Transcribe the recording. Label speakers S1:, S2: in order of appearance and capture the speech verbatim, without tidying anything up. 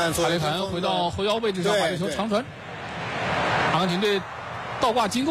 S1: 看
S2: 哈雷谭回到后腰位置上，把这球长传。阿根廷队倒挂进攻。